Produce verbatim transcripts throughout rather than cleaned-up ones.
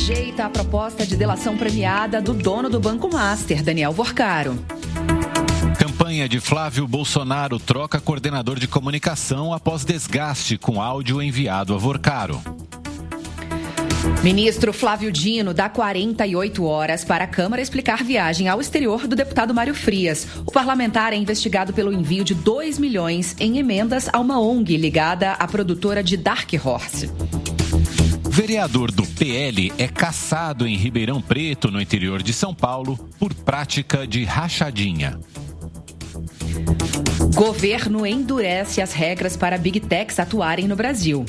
rejeita a proposta de delação premiada do dono do Banco Master, Daniel Vorcaro. Campanha de Flávio Bolsonaro troca coordenador de comunicação após desgaste com áudio enviado a Vorcaro. Ministro Flávio Dino dá quarenta e oito horas para a Câmara explicar viagem ao exterior do deputado Mário Frias. O parlamentar é investigado pelo envio de dois milhões em emendas a uma O N G ligada à produtora de Dark Horse. Vereador do P L é cassado em Ribeirão Preto, no interior de São Paulo, por prática de rachadinha. Governo endurece as regras para Big Techs atuarem no Brasil.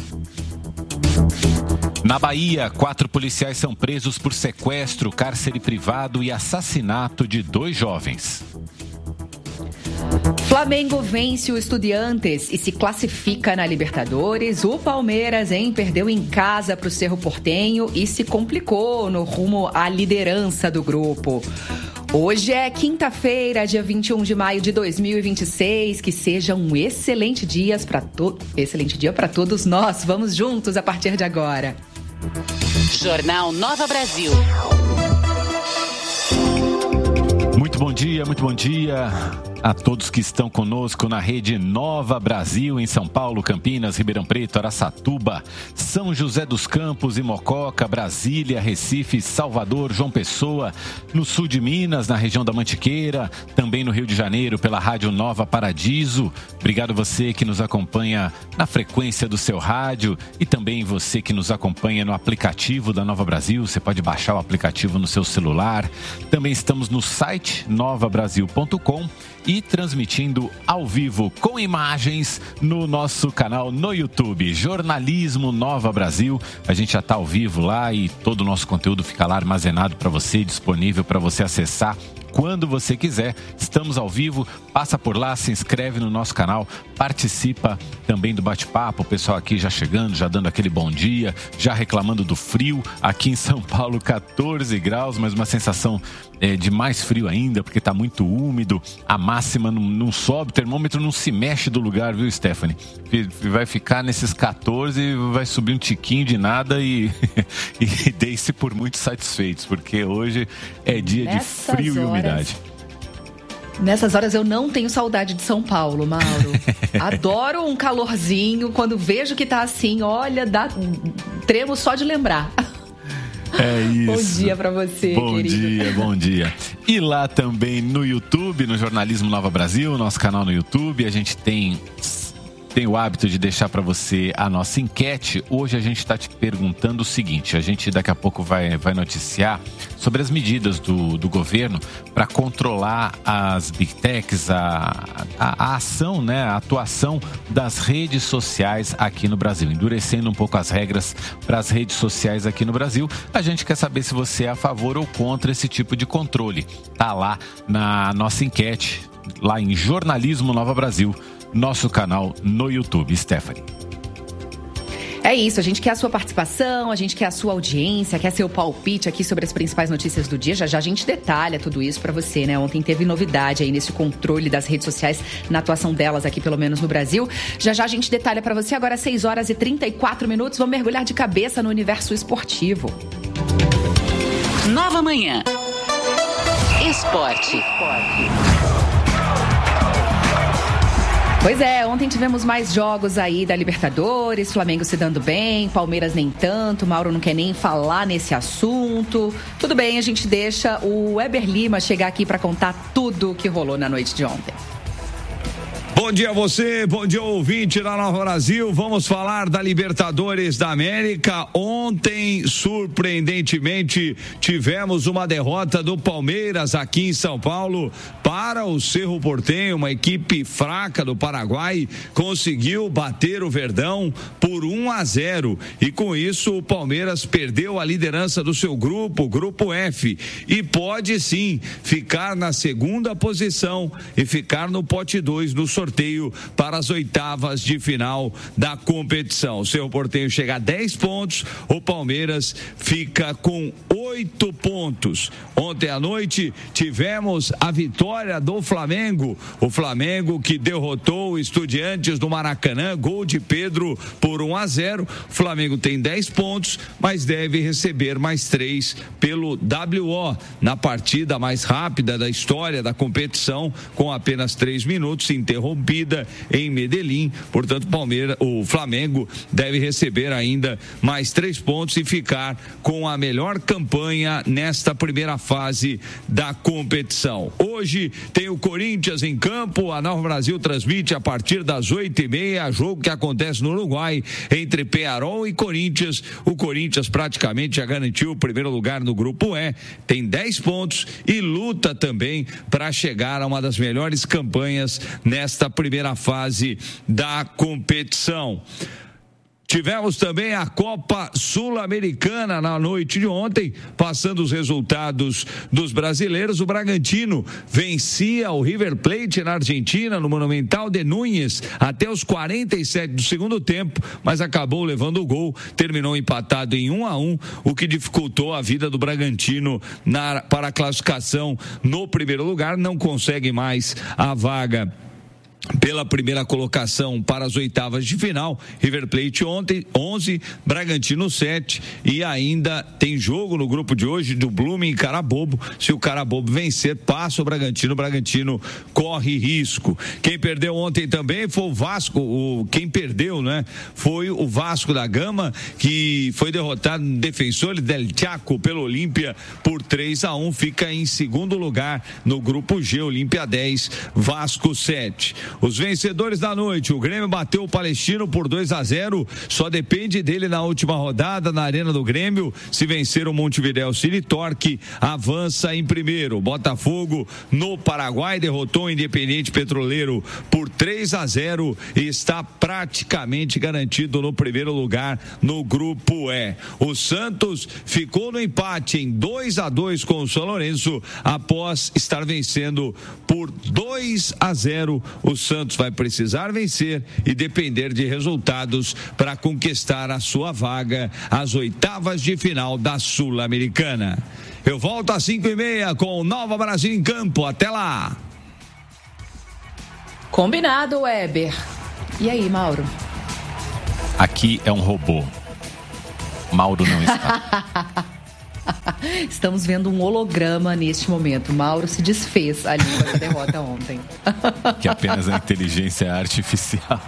Na Bahia, quatro policiais são presos por sequestro, cárcere privado e assassinato de dois jovens. Flamengo vence o Estudiantes e se classifica na Libertadores. O Palmeiras, hein, perdeu em casa para o Cerro Porteño e se complicou no rumo à liderança do grupo. Hoje é quinta-feira, dia vinte e um de maio de dois mil e vinte e seis. Que seja um excelente dia para to... excelente dia para todos nós. Vamos juntos a partir de agora. Jornal Nova Brasil. Muito bom dia, muito bom dia a todos que estão conosco na rede Nova Brasil, em São Paulo, Campinas, Ribeirão Preto, Araçatuba, São José dos Campos e Mococa, Brasília, Recife, Salvador, João Pessoa, no sul de Minas, na região da Mantiqueira, também no Rio de Janeiro, pela Rádio Nova Paradiso. Obrigado você que nos acompanha na frequência do seu rádio e também você que nos acompanha no aplicativo da Nova Brasil. Você pode baixar o aplicativo no seu celular. Também estamos no site nova brasil ponto com e transmitindo ao vivo com imagens no nosso canal no YouTube, Jornalismo Nova Brasil. A gente já está ao vivo lá e todo o nosso conteúdo fica lá armazenado para você, disponível para você acessar quando você quiser. Estamos ao vivo, passa por lá, se inscreve no nosso canal, participa também do bate-papo. O pessoal aqui já chegando, já dando aquele bom dia, já reclamando do frio. Aqui em São Paulo, catorze graus, mas uma sensação é, de mais frio ainda, porque está muito úmido. A máxima não, não sobe, o termômetro não se mexe do lugar, viu, Stephanie? Vai ficar nesses catorze, vai subir um tiquinho de nada e, e dei-se por muito satisfeitos, porque hoje é dia Nessas de frio horas... e umidade. Nessas horas eu não tenho saudade de São Paulo, Mauro. Adoro um calorzinho. Quando vejo que tá assim, olha, dá tremo só de lembrar. É isso. Bom dia pra você, bom querido. Bom dia, bom dia. E lá também no YouTube, no Jornalismo Nova Brasil, nosso canal no YouTube, a gente tem... tem o hábito de deixar para você a nossa enquete. Hoje a gente está te perguntando o seguinte: a gente daqui a pouco vai, vai noticiar sobre as medidas do, do governo para controlar as Big Techs, a, a, a ação, né, a atuação das redes sociais aqui no Brasil, endurecendo um pouco as regras para as redes sociais aqui no Brasil. A gente quer saber se você é a favor ou contra esse tipo de controle. Tá lá na nossa enquete, lá em Jornalismo Nova Brasil, nosso canal no YouTube. Stephanie. É isso, a gente quer a sua participação, a gente quer a sua audiência, quer seu palpite aqui sobre as principais notícias do dia. Já já a gente detalha tudo isso pra você, né? Ontem teve novidade aí nesse controle das redes sociais, na atuação delas aqui, pelo menos no Brasil. Já já a gente detalha pra você. Agora seis horas e trinta e quatro minutos, vamos mergulhar de cabeça no universo esportivo. Nova Manhã. Esporte. Pois é, ontem tivemos mais jogos aí da Libertadores, Flamengo se dando bem, Palmeiras nem tanto, Mauro não quer nem falar nesse assunto. Tudo bem, a gente deixa o Weber Lima chegar aqui para contar tudo o que rolou na noite de ontem. Bom dia a você, bom dia ouvinte da Nova Brasil. Vamos falar da Libertadores da América. Ontem, surpreendentemente, tivemos uma derrota do Palmeiras aqui em São Paulo para o Cerro Porteño, uma equipe fraca do Paraguai, conseguiu bater o Verdão por um a zero e com isso o Palmeiras perdeu a liderança do seu grupo, o grupo F, e pode sim ficar na segunda posição e ficar no pote dois no sorteio sorteio para as oitavas de final da competição. O Cerro Porteño chega a dez pontos, o Palmeiras fica com oito oito pontos. Ontem à noite tivemos a vitória do Flamengo. O Flamengo que derrotou o Estudiantes do Maracanã, gol de Pedro por um a zero. O Flamengo tem dez pontos, mas deve receber mais três pelo W O na partida mais rápida da história da competição, com apenas três minutos, interrompida em Medellín. Portanto, Palmeiras, o Flamengo deve receber ainda mais três pontos e ficar com a melhor campanha nesta primeira fase da competição. Hoje tem o Corinthians em campo. A Nova Brasil transmite a partir das oito e meia, jogo que acontece no Uruguai entre Peñarol e Corinthians. O Corinthians praticamente já garantiu o primeiro lugar no grupo E, tem dez pontos e luta também para chegar a uma das melhores campanhas nesta primeira fase da competição. Tivemos também a Copa Sul-Americana na noite de ontem, passando os resultados dos brasileiros. O Bragantino vencia o River Plate na Argentina, no Monumental de Núñez, até os quarenta e sete do segundo tempo, mas acabou levando o gol, terminou empatado em um a um, o que dificultou a vida do Bragantino na, para a classificação no primeiro lugar. Não consegue mais a vaga pela primeira colocação para as oitavas de final. River Plate ontem onze, Bragantino sete, e ainda tem jogo no grupo de hoje do Blumen e Carabobo. Se o Carabobo vencer, passa o Bragantino, o Bragantino corre risco. Quem perdeu ontem também foi o Vasco, o, quem perdeu, né? Foi o Vasco da Gama, que foi derrotado no Defensor del Chaco pelo Olímpia por três a um, fica em segundo lugar no grupo G, Olímpia dez, Vasco sete. Os vencedores da noite: o Grêmio bateu o Palestino por dois a zero, só depende dele na última rodada na Arena do Grêmio. Se vencer o Montevidéu City Torque, avança em primeiro. Botafogo no Paraguai derrotou o Independiente Petroleiro por três a zero e está praticamente garantido no primeiro lugar no grupo E. O Santos ficou no empate em dois a dois com o São Lourenço após estar vencendo por dois a zero. O Santos vai precisar vencer e depender de resultados para conquistar a sua vaga às oitavas de final da Sul-Americana. Eu volto às cinco e meia com o Nova Brasil em campo. Até lá! Combinado, Weber. E aí, Mauro? Aqui é um robô. Mauro não está. Estamos vendo um holograma neste momento. Mauro se desfez ali com essa derrota ontem. Que apenas a inteligência artificial.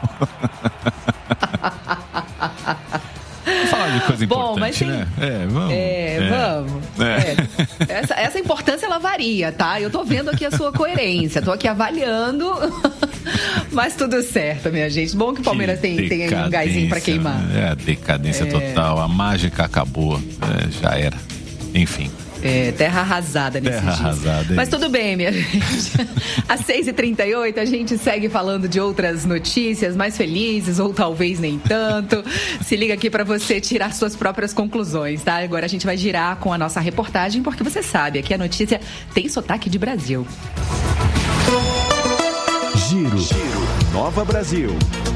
Vamos falar de coisa Bom, importante, mas tem... né? É, vamos. É, é. vamos. É. É. Essa, essa importância, ela varia, tá? Eu tô vendo aqui a sua coerência, tô aqui avaliando, mas tudo certo, minha gente. Bom que o Palmeiras tem, tem um gásinho pra queimar. É, a decadência é. total, a mágica acabou, é, já era. Enfim. É, terra arrasada nesses terra dias. Arrasada, Mas tudo bem, minha gente. Às seis e trinta e oito a gente segue falando de outras notícias mais felizes, ou talvez nem tanto. Se liga aqui para você tirar suas próprias conclusões, tá? Agora a gente vai girar com a nossa reportagem, porque você sabe, aqui a notícia tem sotaque de Brasil. Giro, Giro. Nova Brasil.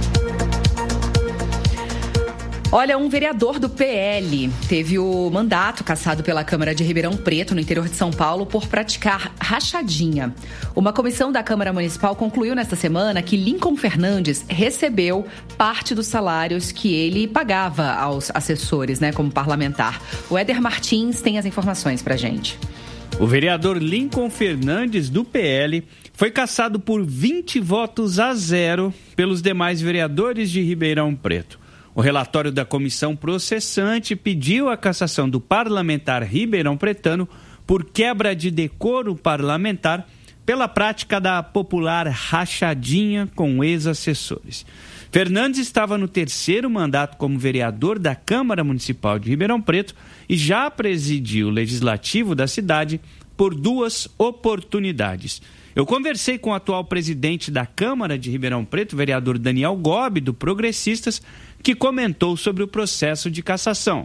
Olha, um vereador do P L teve o mandato cassado pela Câmara de Ribeirão Preto, no interior de São Paulo, por praticar rachadinha. Uma comissão da Câmara Municipal concluiu nesta semana que Lincoln Fernandes recebeu parte dos salários que ele pagava aos assessores, né, como parlamentar. O Éder Martins tem as informações pra gente. O vereador Lincoln Fernandes, do P L, foi cassado por vinte votos a zero pelos demais vereadores de Ribeirão Preto. O relatório da comissão processante pediu a cassação do parlamentar ribeirão pretano por quebra de decoro parlamentar pela prática da popular rachadinha com ex-assessores. Fernandes estava no terceiro mandato como vereador da Câmara Municipal de Ribeirão Preto e já presidiu o legislativo da cidade por duas oportunidades. Eu conversei com o atual presidente da Câmara de Ribeirão Preto, vereador Daniel Gobi, do Progressistas, que comentou sobre o processo de cassação.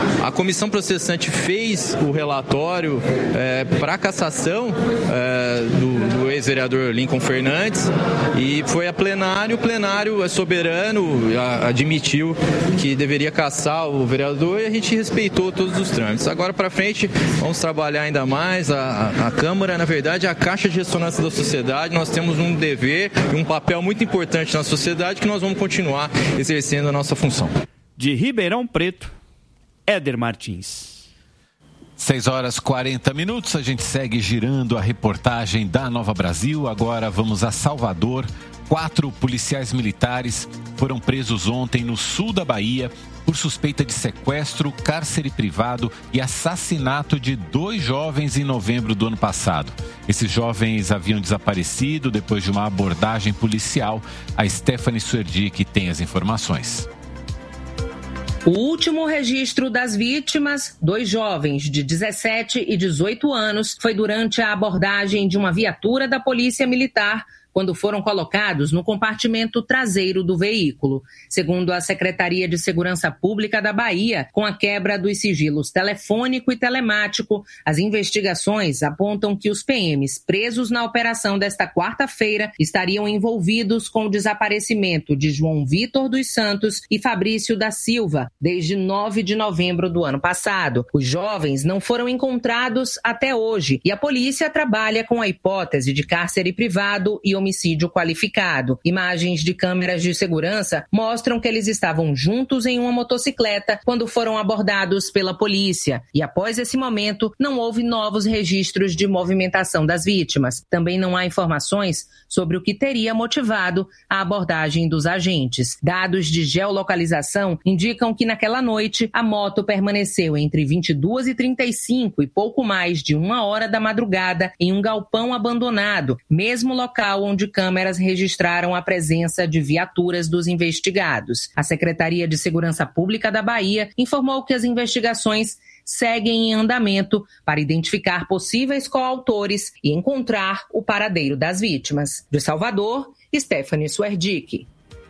A comissão processante fez o relatório é, para a cassação é, do, do ex-vereador Lincoln Fernandes e foi a plenário, o plenário é soberano, a, admitiu que deveria cassar o vereador e a gente respeitou todos os trâmites. Agora para frente vamos trabalhar ainda mais, a, a, a Câmara, na verdade, é a caixa de ressonância da sociedade, nós temos um dever e um papel muito importante na sociedade que nós vamos continuar exercendo a nossa função. De Ribeirão Preto, Éder Martins. seis horas e quarenta minutos, a gente segue girando a reportagem da Nova Brasil. Agora vamos a Salvador. Quatro policiais militares foram presos ontem no sul da Bahia por suspeita de sequestro, cárcere privado e assassinato de dois jovens em novembro do ano passado. Esses jovens haviam desaparecido depois de uma abordagem policial. A Stephanie Suerdic tem as informações. O último registro das vítimas, dois jovens de dezessete e dezoito anos, foi durante a abordagem de uma viatura da Polícia Militar, quando foram colocados no compartimento traseiro do veículo. Segundo a Secretaria de Segurança Pública da Bahia, com a quebra dos sigilos telefônico e telemático, as investigações apontam que os P Ms presos na operação desta quarta-feira estariam envolvidos com o desaparecimento de João Vitor dos Santos e Fabrício da Silva, desde nove de novembro do ano passado. Os jovens não foram encontrados até hoje e a polícia trabalha com a hipótese de cárcere privado e homicídio qualificado. Imagens de câmeras de segurança mostram que eles estavam juntos em uma motocicleta quando foram abordados pela polícia. E após esse momento, não houve novos registros de movimentação das vítimas. Também não há informações sobre o que teria motivado a abordagem dos agentes. Dados de geolocalização indicam que naquela noite a moto permaneceu entre vinte e duas e trinta e cinco e pouco mais de uma hora da madrugada em um galpão abandonado, mesmo local onde câmeras registraram a presença de viaturas dos investigados. A Secretaria de Segurança Pública da Bahia informou que as investigações seguem em andamento para identificar possíveis coautores e encontrar o paradeiro das vítimas. De Salvador, Stephanie Suerdic.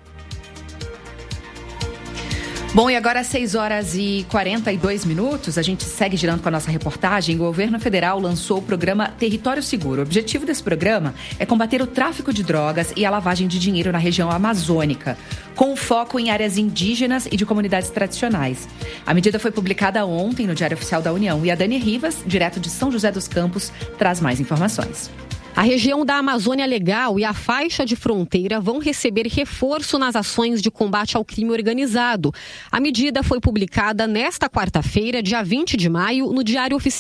Bom, e agora às seis horas e quarenta e dois minutos, a gente segue girando com a nossa reportagem. O governo federal lançou o programa Território Seguro. O objetivo desse programa é combater o tráfico de drogas e a lavagem de dinheiro na região amazônica, com foco em áreas indígenas e de comunidades tradicionais. A medida foi publicada ontem no Diário Oficial da União e a Dani Rivas, direto de São José dos Campos, traz mais informações. A região da Amazônia Legal e a faixa de fronteira vão receber reforço nas ações de combate ao crime organizado. A medida foi publicada nesta quarta-feira, dia vinte de maio, no Diário Oficial